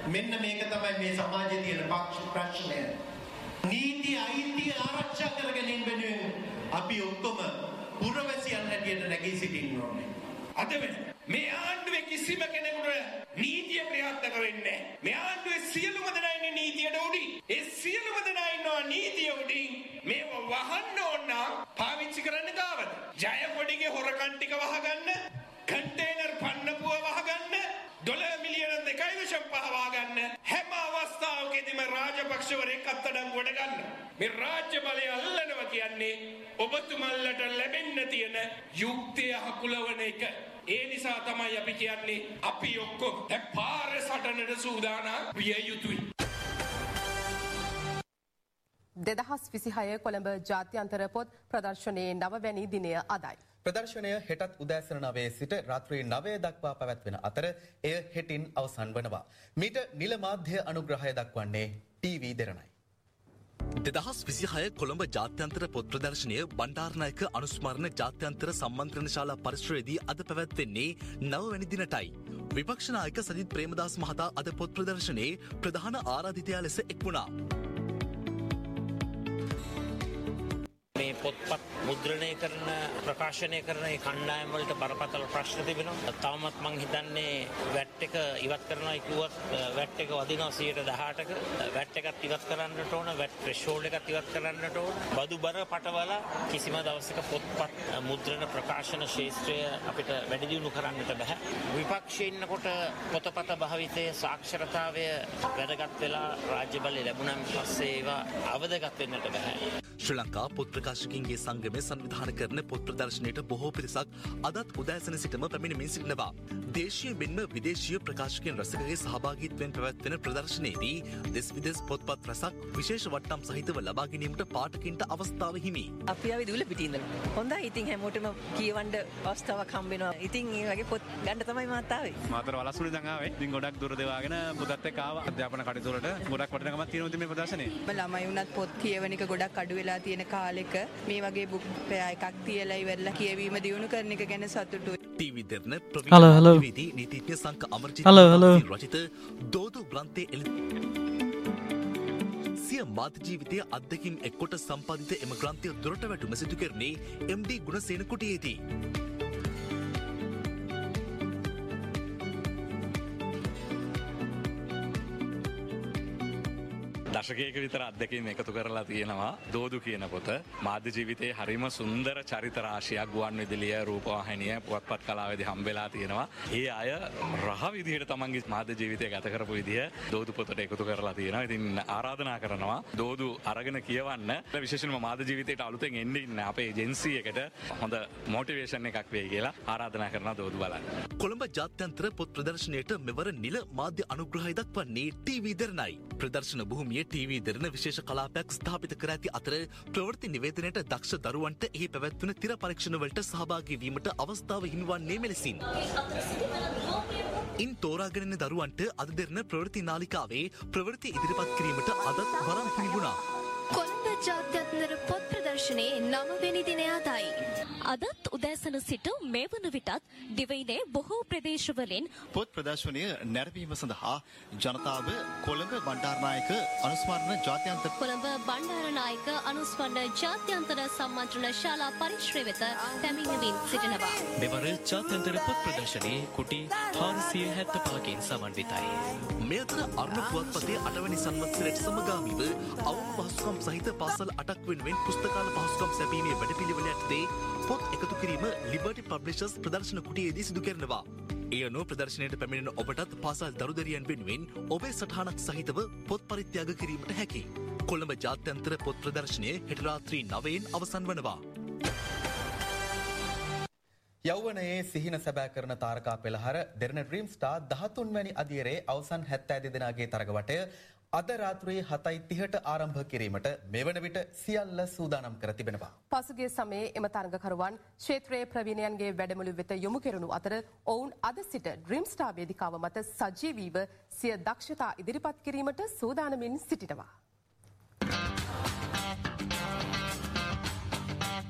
මෙන්න මේක තමයි මේ සමාජයේ තියෙන ප්‍රශ්නය. නීති අයිතිය ආරක්ෂා කර ගැනීම වෙනුවෙන් අපි ඔක්කොම පුරවැසියන් හැටියට නැගී සිටින්න ඕනේ. අද මේ ආණ්ඩුවේ කිසිම කෙනෙකුට නීතිය ක්‍රියාත්මක වෙන්නේ නැහැ. මේ ආණ්ඩුවේ සියලුම දෙනා ඉන්නේ නීතියට උඩින්. ඒ සියලුම දෙනා ඉන්නවා නීතිය උඩින්. මේව වහන්න ඕන නම් පාවිච්චි කරන්න ගාවද? ජයකොඩිගේ හොරකම් ටික වහගන්න, කන්ටේනර් පන්නපුව වහගන්න, $2 මිලියන 2.5 වහගන්න, හැම අවස්ථාවකදීම රාජපක්ෂවරයෙක් අත්අඩංගුවට ගන්න. මේ රාජ්‍ය බලය අල්ලනවා කියන්නේ ඔබතුමල්ලට ලැබෙන්න තියෙන යුක්තිය හකුලවන එක. ඒ නිසා තමයි අපි කියන්නේ අපි ඔක්කොම දැන් පාරේ සටනට සූදානම් විය යුතුයි. 2026 කොළඹ ජාත්‍යන්තර පොත් ප්‍රදර්ශනයේ 9වැනි දිනය අදයි. ප්‍රදර්ශනය හෙටත් උදෑසන 9 සිට රාත්‍රී 9 දක්වා පැවැත්වෙන අතර එය හෙටින් අවසන් වනවා. මීට නිල මාධ්‍ය අනුග්‍රහය දක්වන්නේ ටීවී දෙරණයි. 2026 කොළඹ ජාත්‍යන්තර පොත් ප්‍රදර්ශනය බණ්ඩාරනායක අනුස්මරණ ජාත්‍යන්තර සම්මන්ත්‍රණ ශාලා පරිශ්‍රයේදී අද පැවැත්වෙන්නේ 9 වැනි දිනටයි. විපක්ෂ නායක සජිත් ප්‍රේමදාස මහතා අද පොත් ප්‍රදර්ශනයේ ප්‍රධාන ආරාධිතයා ලෙස එක් වුණා. මේ පොත්පත් මුද්‍රණය කරන ප්‍රකාශනය කරන ඒ කණ්ඩායම් වලට බරපතල ප්‍රශ්න තිබෙනවා. තවමත් මං හිතන්නේ වැට් එක ඉවත් කරනවා කිව්වත් වැට් එක වදිනවා 18%ක. වැට් එකත් ඉවත් කරන්නට ඕන, වැට් ත්‍රෙෂෝල්ඩ් එකත් ඉවත් කරන්නට ඕන. බදු බර පටවල කිසිම දවසක පොත්පත් මුද්‍රණ ප්‍රකාශන ශාස්ත්‍රය අපිට වැඩි දියුණු කරන්නට බෑ. විපක්ෂයේ ඉන්නකොට පොතපත භාවිතයේ සාක්ෂරතාවය වැදගත් වෙලා රාජ්‍ය බලය ලැබුණාන් පස්සේ ඒවා අවදගත් වෙන්නට බෑ. ශ්‍රී ලංකා පොත් ප්‍රකාශකයින්ගේ සංගමය සංවිධානය කරන පොත් ප්‍රදර්ශනයට බොහෝ පිරිසක් අදත් උදෑසන සිටම පැමිණෙමින් සිටිනවා. දේශීය මෙන්ම විදේශීය ප්‍රකාශකයන් රැසකගේ සහභාගීත්වයෙන් පැවැත්වෙන ප්‍රදර්ශනයේදී දෙස් විදෙස් පොත්පත් රැසක් විශේෂ වට්ටම් සහිතව ලබා ගැනීමට පාඨකින්ට අවස්ථාව හිමි. අපි ආවේ දුල පිටින් ඉඳලා. හොඳයි. ඉතින් හැමෝටම කියවන්න අවස්ථාවක් හම්බ වෙනවා. ඉතින් මේ වගේ පොත් ගන්න තමයි මාත් ආවේ. මාතර වලස්සුනේ දැන් ආවේ. ඉතින් ගොඩක් දුර දෙවාගෙන පුතත් එක්ක ආවා. අධ්‍යාපන කටයුතු වලට ගොඩක් වටිනකමක් තියෙනවා ඉතින් මේ ප්‍රදර්ශනේ. ළමයි වුණත් පොත් කියවන එක ගොඩක් අඩු වෙලා තියෙන කාලෙක මේ වගේ බුක් පෙයා එකක් තියලා ඉවරලා කියවීම දියුණු කරන එක ගැන සතුටුයි. ටීවී දෙරණ ප්‍රවීණ නීතිඥ සංක අමරජිත් රචිත දෝදු ග්‍රන්ථයේ සිය මාධ්‍ය ජීවිතයේ අත්දැකීම් එක්කොට සම්පාදිත එම ග්‍රන්ථය දුරට වැටුම සිදු කෙරෙන්නේ එම්.ඩී. ගුණසේන කුටියේදී. දශකයක විතර අත්දැකීම් එකතු කරලා තියෙනවා දෝදු කියන පොත. මාධ්‍ය ජීවිතයේ හරිම සුන්දර චරිත රාශියක් ගුවන් විදුලිය, රූපවාහිනිය, පුවත්පත් කලාවේදී හම්බෙලා තියෙනවා. ඒ අය රහ විදිහට තමන්ගේ මාධ්‍ය ජීවිතය ගත කරපු විදිහ දෝදු පොතට එකතු කරලා තියෙනවා. ඉතින් ආරාධනා කරනවා දෝදු අරගෙන කියවන්න. විශේෂයෙන්ම මාධ්‍ය ජීවිතයට අලුතෙන් එන්න ඉන්න අපේ ඒජන්සි එකට හොඳ මොටිවේෂන් එකක් වෙයි කියලා ආරාධනා කරනවා දෝදු බලන්න. කොළඹ ජාත්‍යන්තර පොත් ප්‍රදර්ශනයට මෙවර නිල මාධ්‍ය අනුග්‍රහය දක්වන්නේ ටීවී දෙරණයි. ප්‍රදර්ශන භූමියේ ටීවී දෙරණ විශේෂ කලාපයක් ස්ථාපිත කර ඇති අතර ප්‍රවෘත්ති නිවේදනයට දක්ෂ දරුවන්ට එහි පැවැත්වෙන තිර පරීක්ෂණ වලට සහභාගී වීමට අවස්ථාව හිමිවන්නේ මෙලෙසින්. ඉන් තෝරාගෙන දරුවන්ට අද දෙරණ ප්‍රවෘත්ති නාලිකාවේ ප්‍රවෘත්ති ඉදිරිපත් කිරීමට අදත් වරම් හිමි වුණා. කොළඹ ජාත්‍යන්තර පොත් ප්‍රදර්ශනයේ 9වෙනි දිනය අදයි. අදත් උදෑසන සිට මේ වන විටත් දිවයිනේ බොහෝ ප්‍රදේශවලින් පොත් ප්‍රදර්ශනය නැරඹීම සඳහා ජනතාව කොළඹ බණ්ඩාරනායක අනුස්මරණ ජාත්‍යන්තර ජාත්‍යන්තර සම්මන්ත්‍රණ ශාලා පරිශ්‍රය වෙත පැමිණෙමින් සිටිනවා. මෙවර ජාත්‍යන්තර පොත් ප්‍රදර්ශනයේ කුටි 475කින් සමන්විතයි. මේ අතර අර්ණ පුවත්පතේ 8වැනි සංවත්සරයට සමගාමීව අවුල් පහසුකම් සහිත පාසල් 8ක් වෙනුවෙන් පුස්තකාල පහසුකම් සැපීමේ වැඩපිළිවෙල යටතේ පොත් එකතු කිරීම ලිබර්ටි පබ්ලිෂර්ස් ප්‍රදර්ශන කුටියේදී සිදු කරනවා. ඒ අනුව ප්‍රදර්ශනයට පැමිණෙන ඔබටත් පාසල් දරුදරියන් වෙනුවෙන් ඔබේ සටහනක් සහිතව පොත් පරිත්‍යාග කිරීමට හැකි. කොළඹ ජාත්‍යන්තර පොත් ප්‍රදර්ශනය හෙට රාත්‍රී 9න් අවසන් වනවා. යෞවනයේ සිහින සැබෑ කරන තාරකා පෙළහර දෙරණ ඩ්‍රීම් ස්ටාර් 13 වැනි අදියරේ අවසන් 72 දෙනාගේ තරගවටය අද රාත්‍රියේ 7:30ට ආරම්භ කිරීමට මෙවන විට සියල්ල සූදානම් කර තිබෙනවා. පසුගිය සමයේ එම තරගකරුවන් ක්ෂේත්‍රයේ ප්‍රවීණයන්ගේ වැඩමුළු වෙත යොමු කෙරුණු අතර ඔවුන් අද සිට ඩ්‍රීම් ස්ටාර් වේදිකාව මත සජීවීව සිය දක්ෂතා ඉදිරිපත් කිරීමට සූදානමින් සිටිනවා.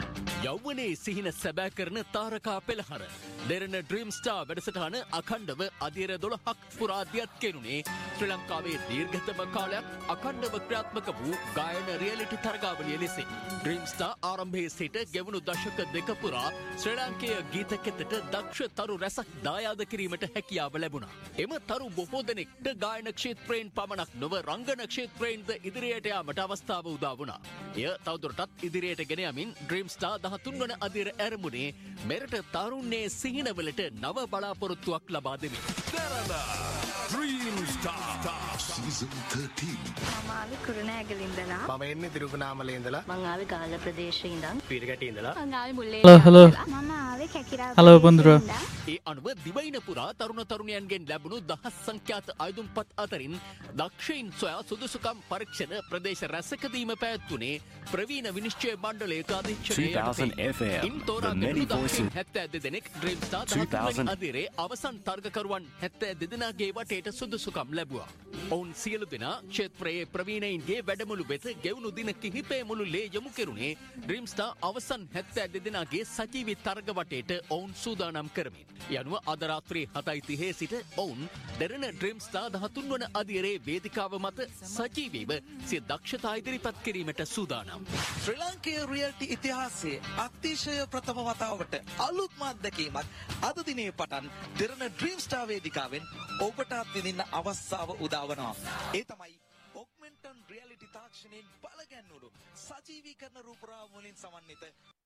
යෞවනයේ සිහින සැබෑ කරන තාරකා පෙළහර. දෙරණ ඩ්‍රීම් ස්ටාර් වැඩසටහන අඛණ්ඩව අධීර 12ක් පුරා දියත් කෙරුණේ ශ්‍රී ලංකාවේ දීර්ඝතම කාලයක් අඛණ්ඩව ක්‍රියාත්මක වූ ගායන රියැලිටි තරගාවලිය ලෙසින්. ඩ්‍රීම් ස්ටාර් ආරම්භයේ සිට ගෙවුණු දශක දෙක පුරා ශ්‍රී ලාංකේය ගීත කෙතට දක්ෂ තරු රැසක් දායාද කිරීමට හැකියාව ලැබුණා. එම තරු බොහෝ දෙනෙක්ට ගායන ක්ෂේත්‍රයෙන් පමණක් නොව රංගන ක්ෂේත්‍රයෙන්ද ඉදිරියට යාමට අවස්ථාව උදා වුණා. එය තවදුරටත් ඉදිරියට ගෙන යමින් ඩ්‍රීම් ස්ටාර් 13 වන අදියර ඇරඹුණේ මෙරට තරුණයේ සිහිනවලට නව බලාපොරොත්තුවක් ලබා දෙමින්. Dream Star Season 13. මම ආවේ කුරුණෑගල ඉඳලා. මම එන්නේ තිරුකුණාමලේ ඉඳලා. මම ආවේ ගාල්ල ප්‍රදේශයේ ඉඳන්. පීරගැටි ඉඳලා. මම ආවේ මුල්ලේ. Hello. මම ආවේ කැකිරාව. Hello බඳුරා. ඒ අනුව දිවයින පුරා තරුණ තරුණියන්ගෙන් ලැබුණු දහස් සංඛ්‍යාත අයදුම්පත් අතරින් දක්ෂයින් සොයා සුදුසුකම් පරීක්ෂණ ප්‍රදේශ රැසකදීම පැවැත්වුණේ ප්‍රවීණ විනිශ්චය මණ්ඩලයක අධීක්ෂණය යටතේ. ඉන් තෝරාගෙන 72 දෙනෙක් ඩ්‍රීම් ස්ටාර් 13 අදියරේ අවසන් තර්කකරුවන් 72 දෙනාගේ වටේට සුදුසුකම් ලැබුවා. ඔවුන් සියලු දෙනා ක්ෂේත්‍රයේ ප්‍රවීණයින්ගේ වැඩමුළු වෙත ගෙවුණු දින කිහිපය මුළුල්ලේ යොමු කෙරුණේ ඩ්‍රීම් ස්ටාර් අවසන් 72 දෙනාගේ සජීවී තරග වටේට ඔවුන් සූදානම් කරමින්. යනුව අද රාත්‍රී 7:30 සිට ඔවුන් දෙරණ ඩ්‍රීම් ස්ටාර් 13 වන අදියරේ වේදිකාව මත සජීවීව සිය දක්ෂතා ඉදිරිපත් කිරීමට සූදානම්. ශ්‍රී ලාංකේය රියල්ටි ඉතිහාසයේ අතිශය ප්‍රථම වතාවට අලුත්ම අත්දැකීමක් අද දිනේ පටන් දෙරණ ඩ්‍රීම් ස්ටාර් වේදිකාවෙන් ඔබට අත්විඳින්න අවස්ථාව උදා වනවා. ඒ තමයි ඔග්මෙන්ටන් රියැලිටි තාක්ෂණයෙන් බලගැන්වුණු සජීවීකරණ රූපරාම වලින් සමන්විත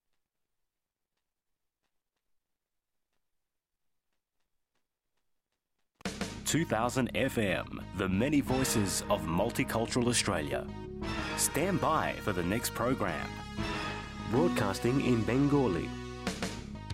2000 FM, the many voices of multicultural Australia. Stand by for the next program. Broadcasting in Bengali.